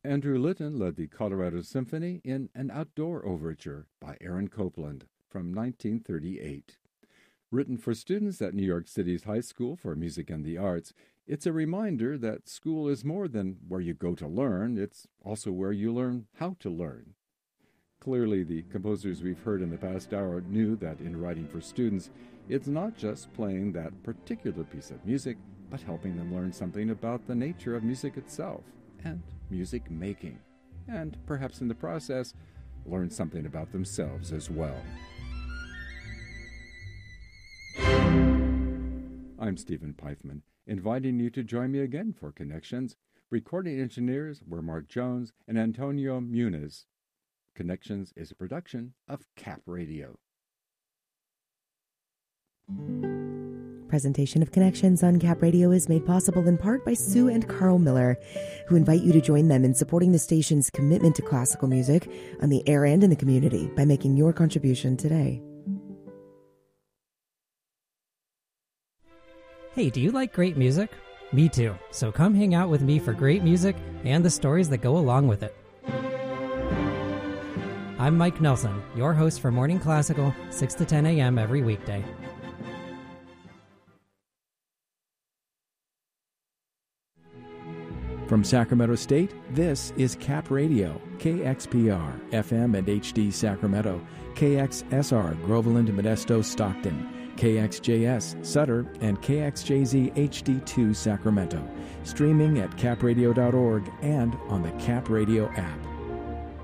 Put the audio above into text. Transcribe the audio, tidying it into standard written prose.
Andrew Litton led the Colorado Symphony in An Outdoor Overture by Aaron Copland from 1938. Written for students at New York City's High School for Music and the Arts, it's a reminder that school is more than where you go to learn, it's also where you learn how to learn. Clearly, the composers we've heard in the past hour knew that in writing for students, it's not just playing that particular piece of music, but helping them learn something about the nature of music itself and music making, and perhaps in the process, learn something about themselves as well. I'm Stephen Pifeman, inviting you to join me again for Connections. Recording engineers were Mark Jones and Antonio Muniz. Connections is a production of CAP Radio. Presentation of Connections on CAP Radio is made possible in part by Sue and Carl Miller, who invite you to join them in supporting the station's commitment to classical music on the air and in the community by making your contribution today. Hey, do you like great music? Me too. So come hang out with me for great music and the stories that go along with it. I'm Mike Nelson, your host for Morning Classical, 6 to 10 a.m. every weekday. From Sacramento State, this is CAP Radio, KXPR, FM and HD Sacramento, KXSR, Groveland, Modesto, Stockton, KXJS, Sutter, and KXJZ HD2 Sacramento. Streaming at capradio.org and on the CAP Radio app.